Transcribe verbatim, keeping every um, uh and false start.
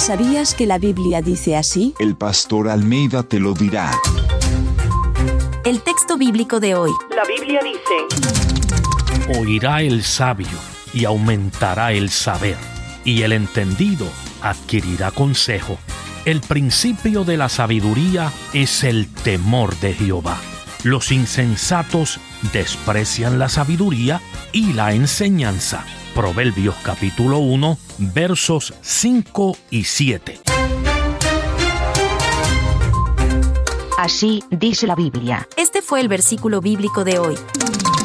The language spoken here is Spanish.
¿Sabías que la Biblia dice así? El pastor Almeida te lo dirá. El texto bíblico de hoy. La Biblia dice: Oirá el sabio y aumentará el saber, y el entendido adquirirá consejo. El principio de la sabiduría es el temor de Jehová. Los insensatos desprecian la sabiduría y la enseñanza. Proverbios capítulo uno, versos cinco y siete. Así dice la Biblia. Este fue el versículo bíblico de hoy.